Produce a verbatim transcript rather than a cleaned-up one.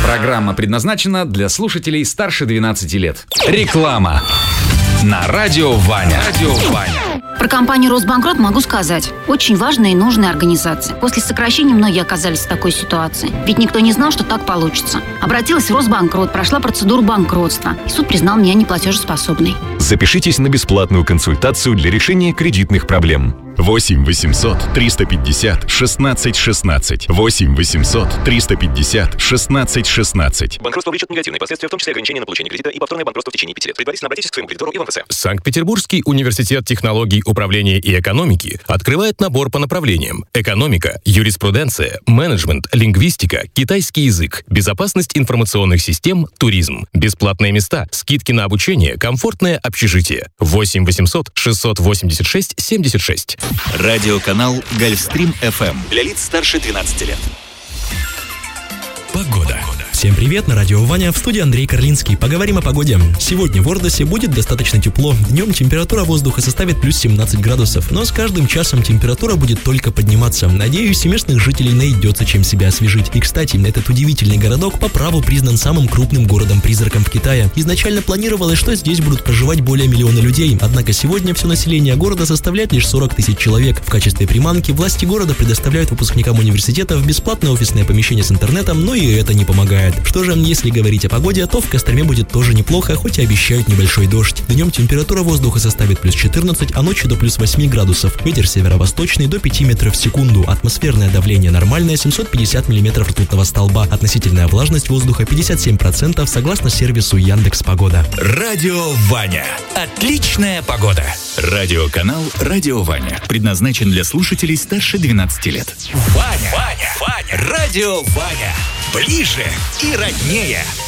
Программа предназначена для слушателей старше двенадцати лет. Реклама на радио Ваня. Радио Ваня. Про компанию «Росбанкрот» могу сказать. Очень важная и нужная организация. После сокращения многие оказались в такой ситуации. Ведь никто не знал, что так получится. Обратилась в Росбанкрот, прошла процедуру банкротства. И суд признал меня неплатежеспособной. Запишитесь на бесплатную консультацию для решения кредитных проблем. восемь восемьсот триста пятьдесят шестнадцать шестнадцать. восемь восемьсот триста пятьдесят шестнадцать шестнадцать. Банкротство влечет негативные последствия, в том числе ограничение на получение кредита и повторное банкротство в течение пяти лет. Предварительно обратитесь к своему кредитору и в МФЦ. Санкт-Петербургский университет технологий управления и экономики открывает набор по направлениям: экономика, юриспруденция, менеджмент, лингвистика, китайский язык, безопасность информационных систем, туризм. Бесплатные места, скидки на обучение, комфортное общежитие. восемь восемьсот шестьсот восемьдесят шесть семьдесят шесть. Радиоканал Гольфстрим эф эм для лиц старше двенадцати лет. Погода. Всем привет, на радио Ваня, в студии Андрей Карлинский. Поговорим о погоде. Сегодня в Ордосе будет достаточно тепло. Днем температура воздуха составит плюс семнадцать градусов, но с каждым часом температура будет только подниматься. Надеюсь, у местных жителей найдется чем себя освежить. И, кстати, этот удивительный городок по праву признан самым крупным городом-призраком в Китае. Изначально планировалось, что здесь будут проживать более миллиона людей, однако сегодня все население города составляет лишь сорок тысяч человек. В качестве приманки власти города предоставляют выпускникам университетов бесплатное офисное помещение с интернетом, но и это не помогает. Что же, если говорить о погоде, то в Костроме будет тоже неплохо, хоть и обещают небольшой дождь. Днем температура воздуха составит плюс четырнадцать, а ночью до плюс восемь градусов. Ветер северо-восточный до пяти метров в секунду. Атмосферное давление нормальное семьсот пятьдесят миллиметров ртутного столба. Относительная влажность воздуха пятьдесят семь процентов согласно сервису Яндекс.Погода. Радио Ваня. Отличная погода. Радиоканал Радио Ваня предназначен для слушателей старше двенадцати лет. Ваня, Ваня, Ваня. Радио Ваня. Ближе и роднее.